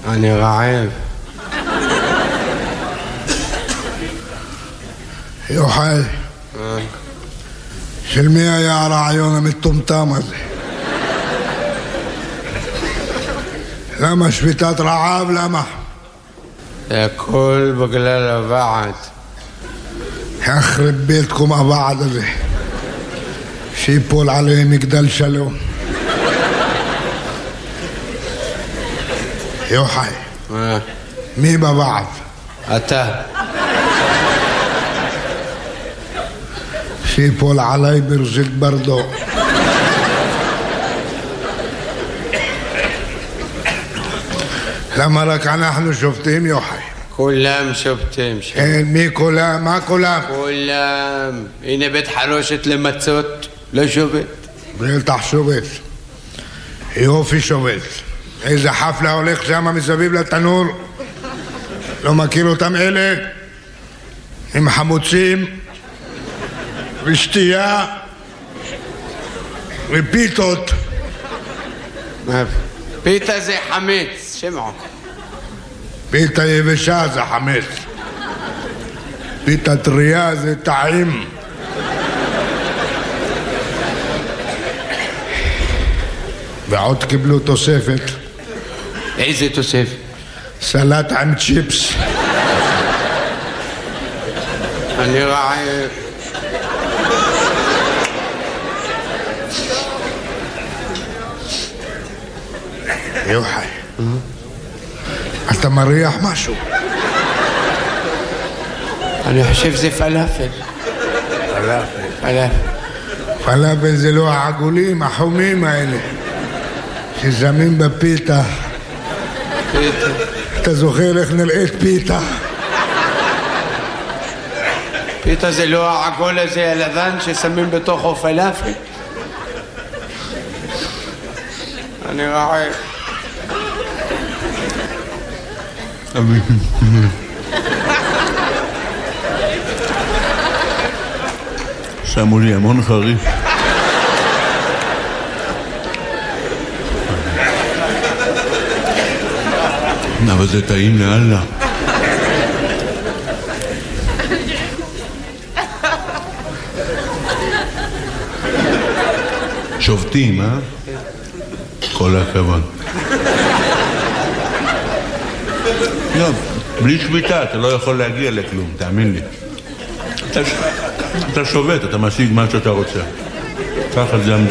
אני רעב. יוחאי, של מי היה הרעיון המטומטם הזה? למה שביתת רעב? למה? זה הכל בגלל הוועד. יחרב ביתכם הוועד הזה, שיפול עליהם מגדל שלום. יוחאי, מי בוועד? אתה. שיפול עליי ברזיל ברדו. למה רק אנחנו שופטים, יוחאי? כולם שובתים שם. מי כולם? מה כולם? כולם. הנה בית חרושת למצות, לא שובת. בטח שובת. יופי שובת. איזה חפלה הולך שם מסביב לתנור. לא מכיר אותם אלה? עם חמוצים ושתייה ופיתות. פיתה זה חמץ, שמעו. פיתה יבשה זה חמץ. פיתה טריה זה טעים. ועוד קיבלו תוספת. איזה תוספת? סלט עם צ'יפס. אני רעב. יוחאי, אתה מריח משהו? אני חושב זה פלאפל. פלאפל. פלאפל זה לא העגולים, החומים האלה ששמים בפיתה. פיתה. אתה זוכר איך נראית פיתה? פיתה זה לא העגול הזה הלבן ששמים בתוכו פלאפל. אני רעב. שמו לי המון חריף. אבל זה טעים לאללה. שובתים, אה? כל הכבוד. לא, בלי שביתה אתה לא יכול להגיע לכלום, תאמין לי. אתה שובת, אתה משיג מה שאתה רוצה. ככה זה